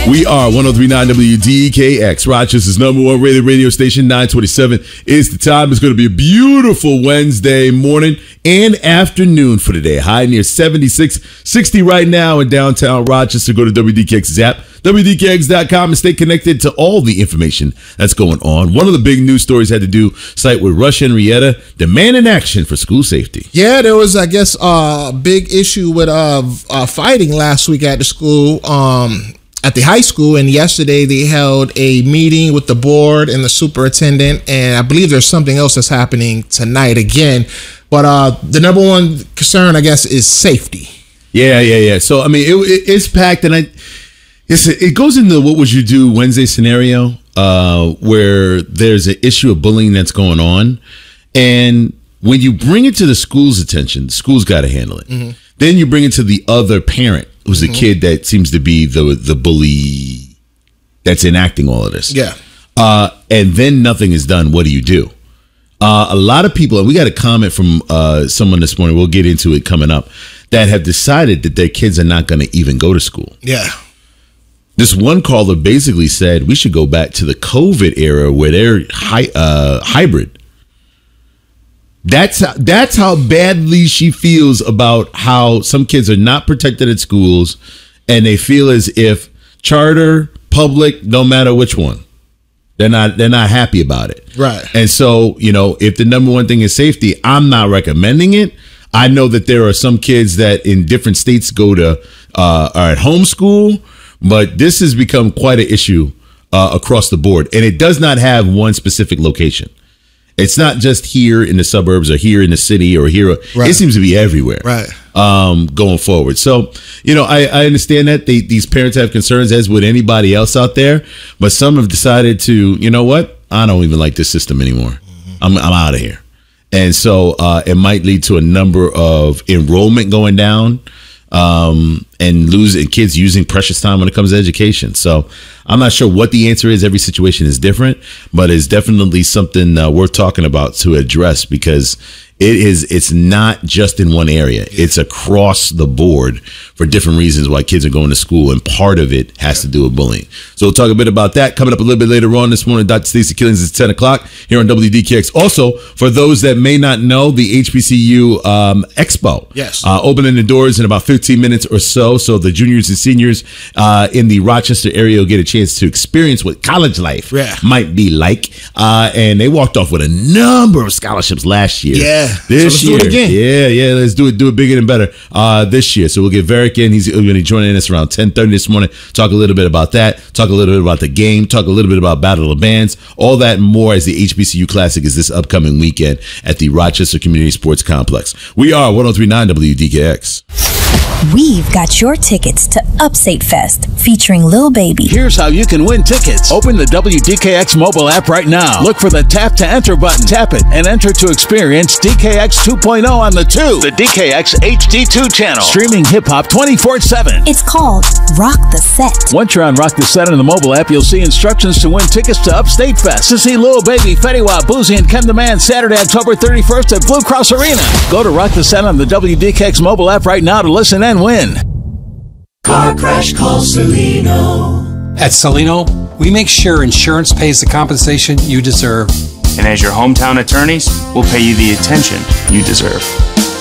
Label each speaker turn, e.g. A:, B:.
A: We are 103.9 WDKX, Rochester's number one rated radio station. 9:27 is the time. It's going to be a beautiful Wednesday morning and afternoon for today. High near 76, 60 right now in downtown Rochester. Go to WDKX's app, WDKX.com, and stay connected to all the information that's going on. One of the big news stories had to do site with Rush Henrietta demanding action for school safety.
B: Yeah, there was, I guess, a big issue with fighting last week at the school. At the high school, and yesterday they held a meeting with the board and the superintendent, and I believe there's something else that's happening tonight again. But the number one concern, I guess, is safety.
A: Yeah. So, I mean, it's packed, and it goes into what would you do Wednesday scenario where there's an issue of bullying that's going on, and when you bring it to the school's attention, the school's got to handle it. Mm-hmm. Then you bring it to the other parent, who's the kid that seems to be the bully that's enacting all of this.
B: Yeah.
A: And then nothing is done. What do you do? A lot of people, and we got a comment from someone this morning, we'll get into it coming up, that have decided that their kids are not going to even go to school.
B: Yeah.
A: This one caller basically said we should go back to the COVID era where they're hybrid. That's how badly she feels about how some kids are not protected at schools, and they feel as if charter, public, no matter which one, they're not happy about it.
B: Right.
A: And so, if the number one thing is safety, I'm not recommending it. I know that there are some kids that in different states go to are at homeschool, but this has become quite an issue across the board, and it does not have one specific location. It's not just here in the suburbs or here in the city or here. Right. It seems to be everywhere.
B: Right.
A: Going forward. So, I understand that these parents have concerns, as would anybody else out there. But some have decided to, you know what? I don't even like this system anymore. Mm-hmm. I'm out of here. And so it might lead to a number of enrollment going down and losing kids using precious time when it comes to education. So I'm not sure what the answer is. Every situation is different, but it's definitely something worth talking about to address, because it's not just in one area. It's across the board for different reasons why kids are going to school, and part of it has to do with bullying. So we'll talk a bit about that coming up a little bit later on this morning. Dr. Stacey Killings is 10 o'clock here on WDKX. Also, for those that may not know, the HBCU Expo.
B: Yes.
A: Opening the doors in about 15 minutes or so the juniors and seniors in the Rochester area will get a chance to experience what college life might be like. And they walked off with a number of scholarships last year.
B: Yeah.
A: This
B: year.
A: Do it again. Yeah. Let's do it bigger and better this year. So we'll get Varick in. He's going to be joining us around 10:30 this morning. Talk a little bit about that. Talk a little bit about the game. Talk a little bit about Battle of the Bands. All that and more as the HBCU Classic is this upcoming weekend at the Rochester Community Sports Complex. We are 103.9 WDKX.
C: We've got your tickets to Upstate Fest featuring Lil Baby.
D: Here's how you can win tickets. Open the WDKX mobile app right now. Look for the tap to enter button. Tap it and enter to experience DKX 2.0 on the 2. The DKX HD2 channel. Streaming hip-hop 24/7.
C: It's called Rock the Set.
D: Once you're on Rock the Set on the mobile app, you'll see instructions to win tickets to Upstate Fest. To see Lil Baby, Fetty Wap, Boozy, and Ken the Man Saturday, October 31st at Blue Cross Arena. Go to Rock the Set on the WDKX mobile app right now to listen and win.
E: Car crash, call Celino.
F: At Celino, we make sure insurance pays the compensation you deserve.
G: And as your hometown attorneys, we'll pay you the attention you deserve.